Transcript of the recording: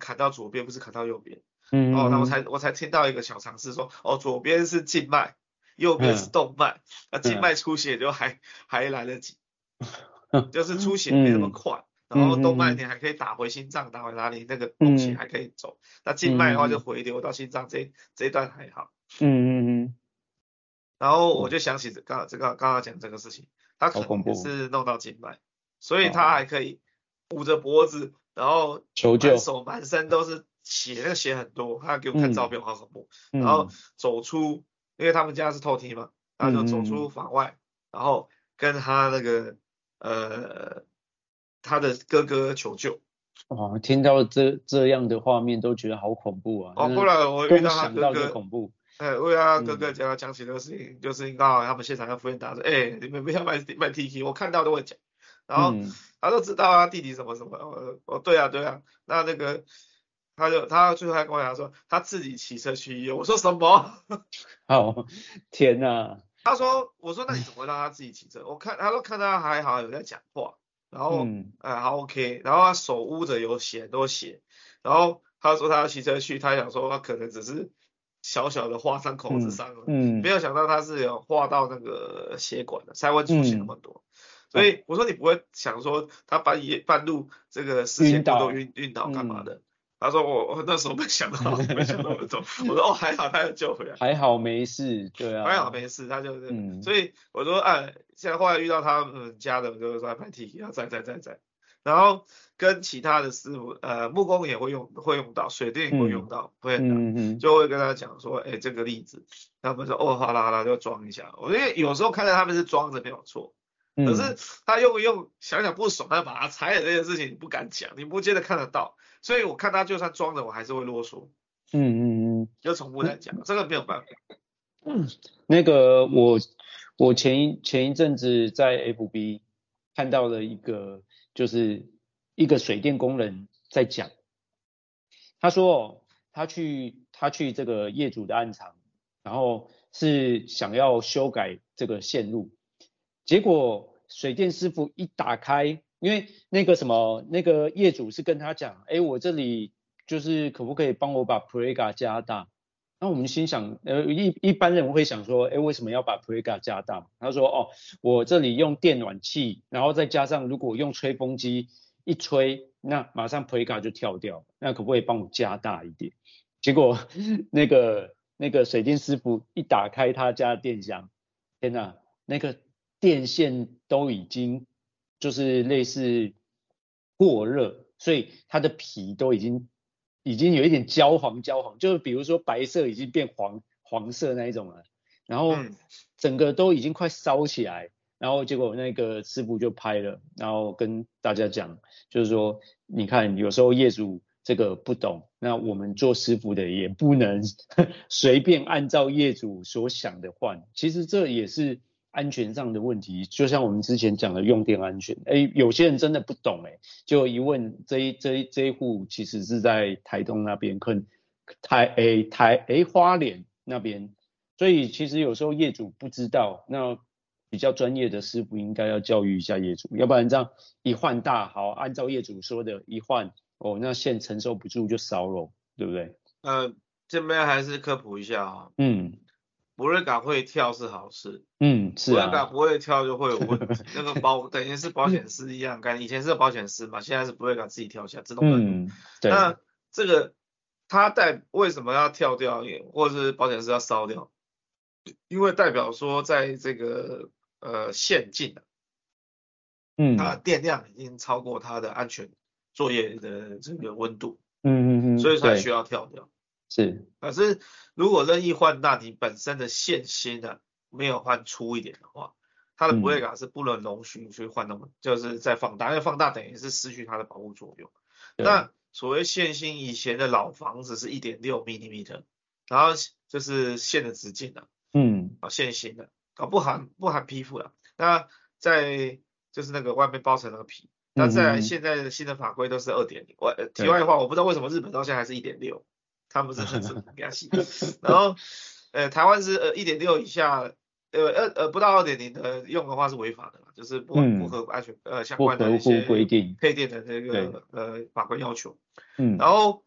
砍到左边，不是砍到右边。 嗯那我才听到一个小常识说，左边是静脉，右边是动脉，静脉出血就还来得及，就是出血没那么快。然后动脉你还可以打回心脏，打回哪里，那个供血还可以走。那静脉的话就回流到心脏，这一段还好。然后我就想起刚刚讲这个事情，他可能也是弄到静脉，所以他还可以捂着脖子，然后满手满身都是血，那个血很多，他给我看照片，好恐怖。然后走出，因为他们家是透梯嘛，他就走出房外，然后跟他那个他的哥哥求救。 听到这样的画面都觉得好恐怖啊！ 后来我遇到他哥哥， 恐怖。 我遇到他哥哥讲起这个事情，就是刚好他们现场要敷衍打说，你们不要卖 TK， 我看到都会讲。然后他都知道啊，弟弟什么什么。对啊，那个他最后还跟我讲说，他自己骑车去医院。我说什么？ 天哪！ 我说那你怎么让他自己骑车？他说看他还好有在讲话，然后好 OK， 然后他手捂着有血，很多血，然后他说他要骑车去，他想说他可能只是小小的划伤口子上了，没有想到他是有划到那个血管的，鳃温出血那么多。所以我说你不会想说他半路这个视线都晕倒干嘛的？他说我那时候没想到那么多。我说还好他有救回来， 还好没事，对啊， 还好没事，他就是，所以我说现在后来遇到他们家的，就是说拍 T， 要在，然后跟其他的师傅，木工也会用到，水电也会用到，就会跟他讲说，这个例子，他们说好啦就装一下。我因为有时候看到他们是装着没有错。可是他用想想不爽，他把它拆了这件事情你不敢讲，你不见得看得到，所以我看他就算装着，我还是会啰嗦。就重复在讲，这个没有办法。 那个我前一阵子在 FB 看到了就是一个水电工人在讲，他说他去这个业主的案场，然后是想要修改这个线路。结果水电师傅一打开，因为那个业主是跟他讲，我这里就是可不可以帮我把 Prega 加大？那我们心想，一般人会想说，为什么要把 Prega 加大？他说，我这里用电暖器，然后再加上如果用吹风机一吹，那马上 Prega 就跳掉，那可不可以帮我加大一点？结果那个水电师傅一打开他家的电箱，天哪，那个电线都已经就是类似过热，所以它的皮都已经有一点焦黄，就是比如说白色已经变黄色那一种了，然后整个都已经快烧起来，然后结果那个师傅就拍了，然后跟大家讲，就是说你看有时候业主这个不懂，那我们做师傅的也不能随便按照业主所想的换，其实这也是安全上的问题，就像我们之前讲的用电安全，有些人真的不懂，就一问这一户其实是在台东那边，花莲那边，所以其实有时候业主不知道，那比较专业的师傅应该要教育一下业主，要不然这样一换大，好，按照业主说的一换，那线承受不住就烧了，对不对？ 这边还是科普一下布瑞嘎会跳是好事， 是啊， 布瑞嘎不会跳就会有问题。那个等于是保险丝一样，以前是保险丝嘛，现在是布瑞嘎自己跳下自动登录。 对。 那这个为什么要跳掉，或者是保险丝要烧掉？因为代表说在这个线径它的电量已经超过它的安全作业的这个温度，所以才需要跳掉。 是， 可是如果任意换大，你本身的线芯没有换粗一点的话，它的布雷卡是不能容许去换就是再放大，因为放大等于是失去它的保护作用。那所谓线芯，以前的老房子是 1.6 mm， 然后就是线的直径线芯的，不含皮肤的。那在就是那个外面包成那个皮。那再来现在的新的法规都是 2.0。题外话，我不知道为什么日本到现在还是 1.6。他们是比较细，然后台湾是1.6以下，不到2.0的用的话是违法的，就是不合安全相关的一些配电的这个法规要求。然后